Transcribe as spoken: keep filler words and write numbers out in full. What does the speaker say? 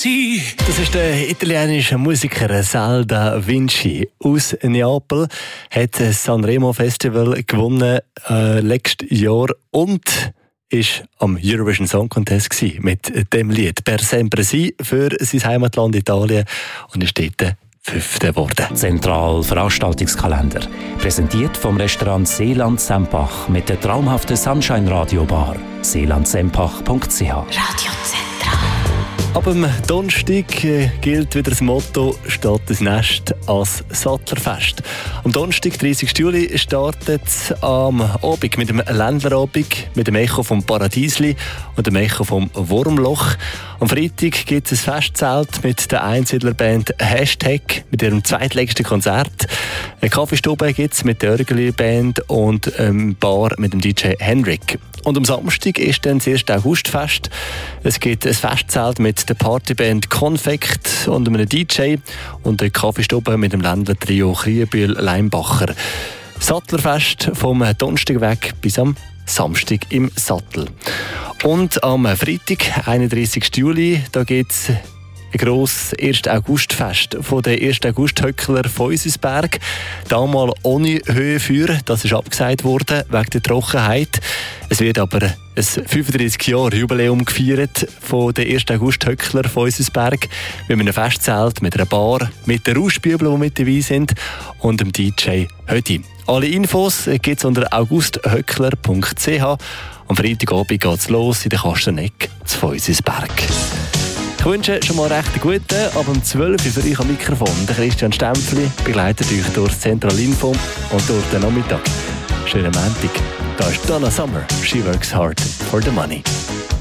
sie. Das ist der italienische Musiker Salda Vinci aus Neapel. Hat das Sanremo Festival gewonnen äh, letztes Jahr und ist am Eurovision Song Contest gewesen, mit dem Lied «Per sempre si» für sein Heimatland Italien und ist dort Fünfte geworden. Zentral Veranstaltungskalender. Präsentiert vom Restaurant Seeland Sempach mit der traumhaften Sunshine Radio Bar. seeland sempach punkt c h. Radio Zentral. Ab dem Donnerstag äh, gilt wieder das Motto «Statt das Nest als Sattlerfest». Am Donnerstag, dreißigsten Juli, startet am Abend mit dem Ländlerabend, mit dem Echo vom Paradiesli und dem Echo vom Wurmloch. Am Freitag gibt es ein Festzelt mit der Einsiedlerband Hashtag mit ihrem zweitletzten Konzert. Eine Kaffeestube gibt es mit der Örgeli-Band und eine Bar mit dem D J Henrik. Und am Samstag ist dann das erste Augustfest. Es gibt ein Festzelt mit der Partyband Konfekt und einem D J und eine Kaffeestube mit dem Ländler-Trio Kriebühl-Leimbacher. Sattlerfest vom Donnerstag weg bis am Samstag im Sattel. Und am Freitag, einunddreißigsten Juli, da gibt es ein grosses ersten Augustfest von den ersten August-Höckler von Unsisberg. Damals ohne Höhenfeuer, das ist abgesagt worden wegen der Trockenheit. Es wird aber ein fünfunddreißig Jahre Jubiläum gefeiert von den ersten August-Höckler von Unsisberg mit einem Festzelt, mit einer Bar, mit den Rauschbübeln, die mit dabei sind und dem D J Hödi. Alle Infos gibt es unter august höckler punkt c h. Am Freitagabend geht es los in der Kasteneck zu Unsisberg. Ich wünsche schon mal recht guten. Ab um zwölf Uhr für euch am Mikrofon. Der Christian Stempfli begleitet euch durch das Zentralinfo und durch den Nachmittag. Schönen Montag. Da ist Donna Summer. She works hard for the money.